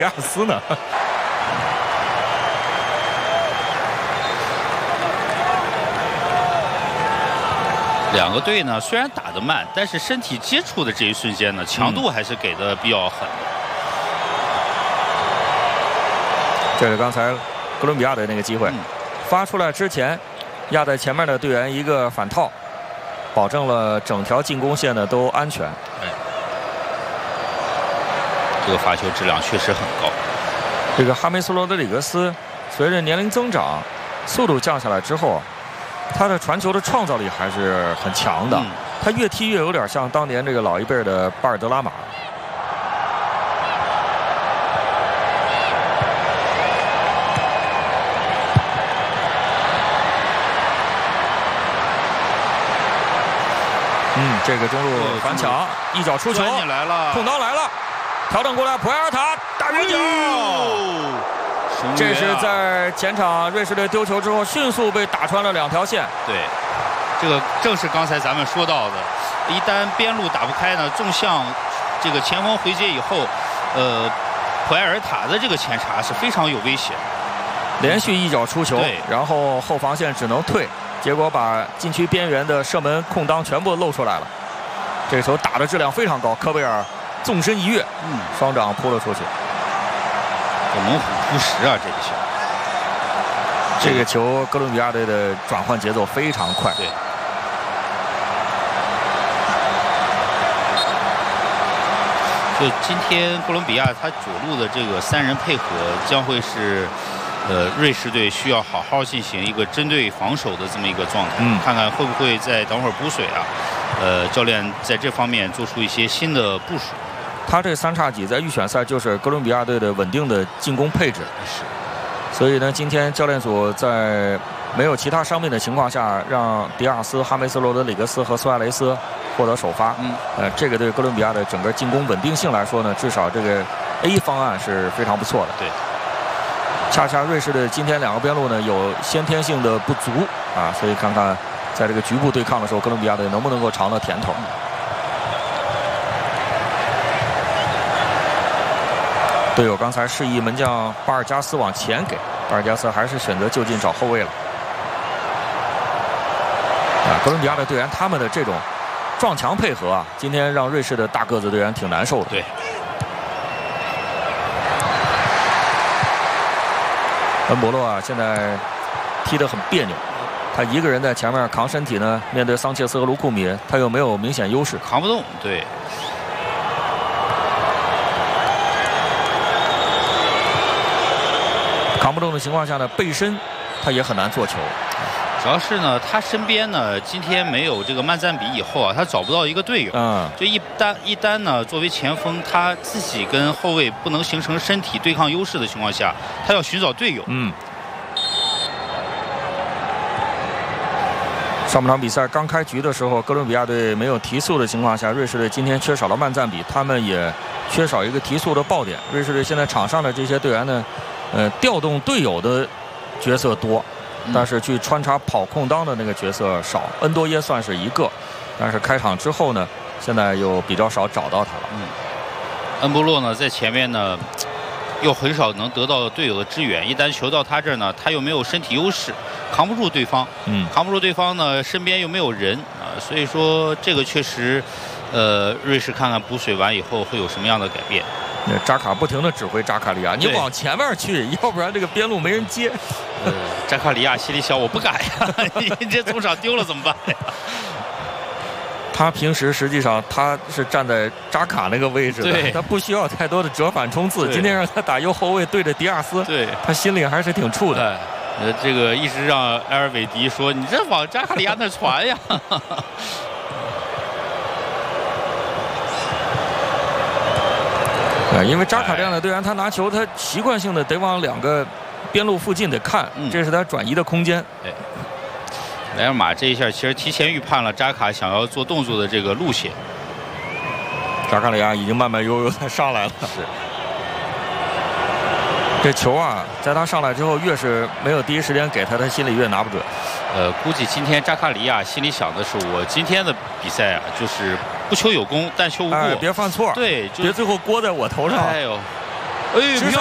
迪亚斯呢。 两个队呢虽然打得慢，但是身体接触的这一瞬间呢，强度还是给的比较狠的。 这是刚才哥伦比亚的那个机会，发出来之前，压在前面的队员一个反套，保证了整条进攻线呢都安全。 这个发球质量确实很高。 这个哈梅斯·罗德里格斯随着年龄增长，速度降下来之后，他的传球的创造力还是很强的。他越踢越有点像当年这个老一辈的巴尔德拉马。这个中路反抢，一脚出球， 来了， 空当来了，调整过来，普埃尔塔大远角。这是在前场瑞士队丢球之后，迅速被打穿了2条线。 对，这个正是刚才咱们说到的，一旦边路打不开呢，纵向这个前锋回接以后，普埃尔塔的这个前插是非常有危险。 连续一脚出球，然后后防线只能退，结果把禁区边缘的射门空当全部露出来了。这个球打的质量非常高，科贝尔纵身一跃，双掌扑了出去。 猛虎扑食啊！ 这个球，哥伦比亚队的转换节奏非常快。 对。就今天哥伦比亚他左路的这个3人配合将会是，瑞士队需要好好进行一个针对防守的这么一个状态。看看会不会再等会儿补水啊？教练在这方面做出一些新的部署。 他这3叉戟在预选赛就是哥伦比亚队的稳定的进攻配置。 是。 所以呢，今天教练组在没有其他伤病的情况下，让迪亚斯、哈梅斯·罗德里格斯和苏亚雷斯获得首发。这个对哥伦比亚的整个进攻稳定性来说呢，至少这个 A 方案是非常不错的。 对。 恰恰瑞士的今天2个边路呢有先天性的不足啊，所以看看在这个局部对抗的时候，哥伦比亚队能不能够尝到甜头。队友刚才示意门将巴尔加斯往前给，巴尔加斯还是选择就近找后卫了。哥伦比亚的队员他们的这种撞墙配合啊，今天让瑞士的大个子队员挺难受的。 对。 恩博洛啊，现在踢得很别扭，他一个人在前面扛身体呢，面对桑切斯和卢库米，他又没有明显优势， 扛不动。对。 扛不动的情况下呢，背身他也很难做球。 主要是呢，他身边呢今天没有这个曼赞比以后啊，他找不到一个队友。就一旦呢，作为前锋，他自己跟后卫不能形成身体对抗优势的情况下，他要寻找队友。 上半场比赛刚开局的时候，哥伦比亚队没有提速的情况下，瑞士队今天缺少了曼赞比，他们也缺少一个提速的爆点。瑞士队现在场上的这些队员呢，调动队友的角色多，但是去穿插跑空当的那个角色少。恩多耶算是一个，但是开场之后呢，现在又比较少找到他了。 恩波洛呢在前面呢，又很少能得到队友的支援。一旦球到他这儿呢，他又没有身体优势，扛不住对方。扛不住对方呢，身边又没有人啊，所以说这个确实，瑞士看看补水完以后会有什么样的改变。 扎卡不停地指挥扎卡利亚，你往前面去，要不然这个边路没人接。 扎卡利亚心里想，我不敢呀，你这中场丢了怎么办呀？ 他平时实际上他是站在扎卡那个位置的，他不需要太多的折返冲刺。今天让他打右后卫对着迪亚斯，他心里还是挺怵的。 这个一直让埃尔韦迪说：“你这往扎卡利亚那传呀。” 因为扎卡这样的队员，他拿球他习惯性的得往2个边路附近得看，这是他转移的空间。 莱尔马这一下其实提前预判了扎卡想要做动作的这个路线。 扎卡利亚已经慢慢悠悠的上来了。 是。 这球啊，在他上来之后，越是没有第一时间给他，他心里越拿不准。 估计今天扎卡利亚心里想的是，我今天的比赛啊，就是不求有功，但求无过。 别犯错。 对， 别最后锅在我头上。 哎呦， 哎，